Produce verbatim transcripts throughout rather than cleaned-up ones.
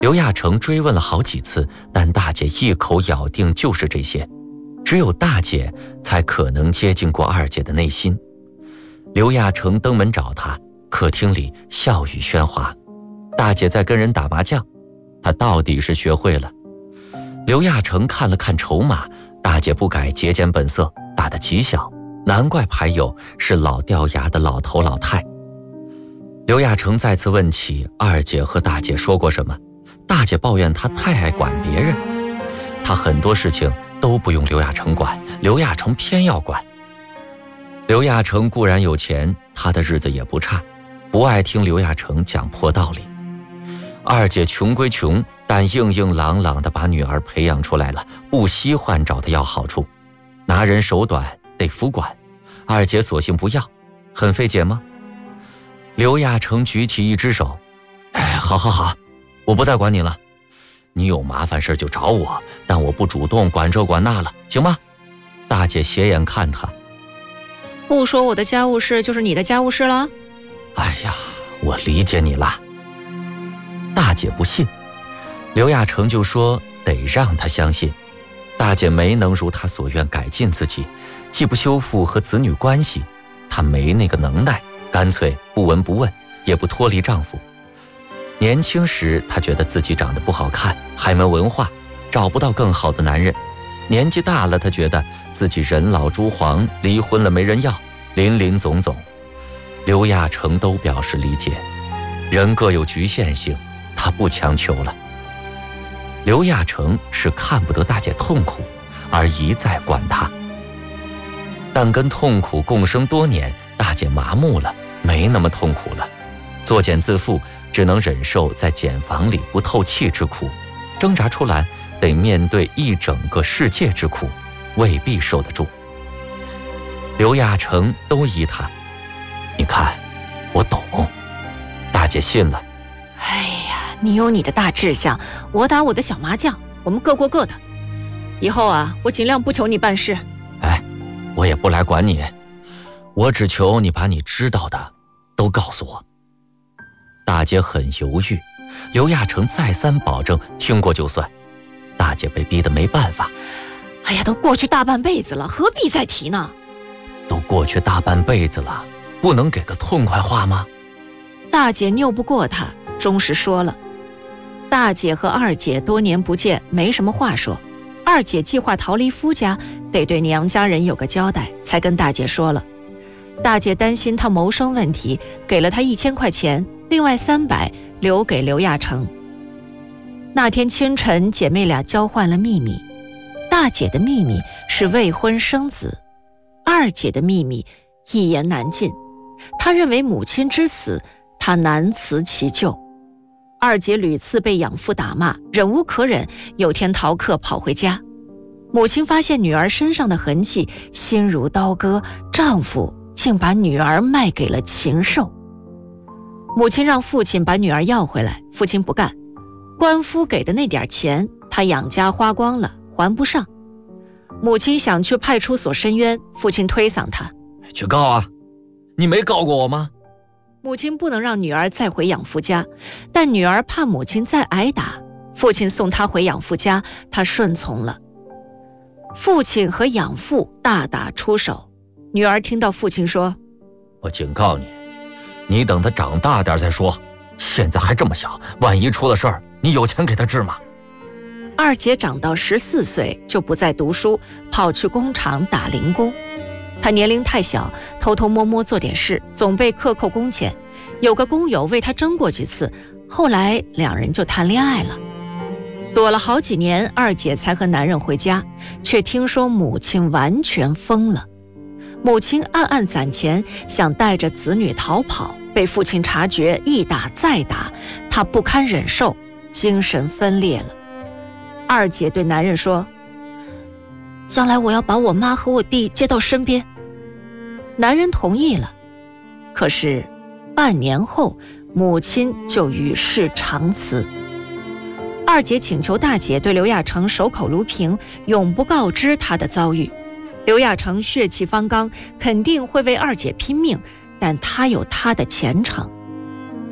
刘亚成追问了好几次，但大姐一口咬定就是这些，只有大姐才可能接近过二姐的内心。刘亚成登门找她，客厅里笑语喧哗，大姐在跟人打麻将，她到底是学会了。刘亚成看了看筹码，大姐不改节俭本色，打得极小，难怪牌友是老掉牙的老头老太。刘亚成再次问起二姐和大姐说过什么，大姐抱怨她太爱管别人，她很多事情都不用刘亚成管，刘亚成偏要管。刘亚成固然有钱，他的日子也不差，不爱听刘亚成讲破道理。二姐穷归穷，但硬硬朗朗地把女儿培养出来了，不稀罕找她要好处，拿人手短得服管，二姐索性不要，很费解吗？刘亚成举起一只手，哎，好好好，我不再管你了，你有麻烦事就找我，但我不主动管这管那了，行吗？大姐斜眼看他， 不说我的家务事就是你的家务事了？ 哎呀，我理解你了。大姐不信，刘亚成就说得让她相信。大姐没能如她所愿改进自己，既不修复和子女关系，她没那个能耐，干脆不闻不问，也不脱离丈夫。年轻时她觉得自己长得不好看，还没文化，找不到更好的男人。年纪大了，她觉得自己人老珠黄，离婚了没人要，林林总总。刘亚成都表示理解，人各有局限性，他不强求了。刘亚成是看不得大姐痛苦，而一再管她。但跟痛苦共生多年，大姐麻木了，没那么痛苦了。作茧自缚，只能忍受在茧房里不透气之苦，挣扎出来得面对一整个世界之苦，未必受得住。刘亚成都依他，你看，我懂。大姐信了。 哎呀，你有你的大志向，我打我的小麻将，我们各过各的。以后啊，我尽量不求你办事。 哎，我也不来管你，我只求你把你知道的都告诉我。大姐很犹豫，刘亚成再三保证听过就算。大姐被逼得没办法。 哎呀，都过去大半辈子了，何必再提呢？ 都过去大半辈子了，不能给个痛快话吗？ 大姐拗不过他，终是说了。大姐和二姐多年不见，没什么话说。二姐计划逃离夫家，得对娘家人有个交代，才跟大姐说了。大姐担心她谋生问题，给了她一千块钱，另外三百留给刘亚成。那天清晨，姐妹俩交换了秘密。大姐的秘密是未婚生子，二姐的秘密一言难尽。她认为母亲之死，她难辞其咎。二姐屡次被养父打骂，忍无可忍，有天逃课跑回家。母亲发现女儿身上的痕迹，心如刀割，丈夫竟把女儿卖给了禽兽。母亲让父亲把女儿要回来，父亲不干。官夫给的那点钱，他养家花光了，还不上。母亲想去派出所申冤，父亲推搡他， 去告啊，你没告过我吗？ 母亲不能让女儿再回养父家，但女儿怕母亲再挨打，父亲送她回养父家，她顺从了。父亲和养父大打出手，女儿听到父亲说： 我警告你，你等他长大点再说，现在还这么小，万一出了事儿，你有钱给他治吗？ 二姐长到十四岁就不再读书，跑去工厂打零工。她年龄太小，偷偷摸摸做点事，总被克扣工钱。有个工友为她争过几次，后来两人就谈恋爱了。躲了好几年，二姐才和男人回家，却听说母亲完全疯了。母亲暗暗攒钱，想带着子女逃跑，被父亲察觉，一打再打，她不堪忍受，精神分裂了。二姐对男人说：将来我要把我妈和我弟接到身边。男人同意了，可是半年后，母亲就与世长辞。二姐请求大姐对刘亚成守口如瓶，永不告知她的遭遇。刘亚成血气方刚，肯定会为二姐拼命，但他有他的前程。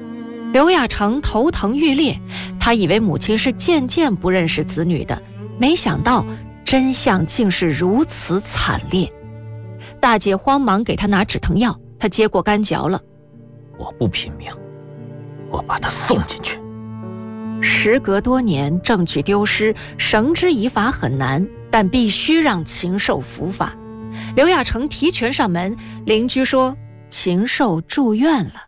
刘亚成头疼欲裂，他以为母亲是渐渐不认识子女的，没想到真相竟是如此惨烈。大姐慌忙给他拿止疼药，他接过干嚼了。 我不拼命，我把他送进去。 时隔多年，证据丢失，绳之以法很难，但必须让禽兽伏法。刘亚成提拳上门，邻居说禽兽住院了。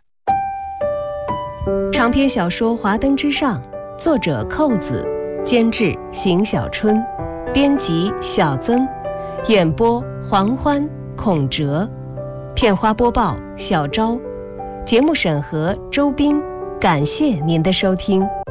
长篇小说《华灯之上》，作者寇子，监制邢小春，编辑小曾，演播黄欢、孔哲，片花播报小昭，节目审核周斌。感谢您的收听。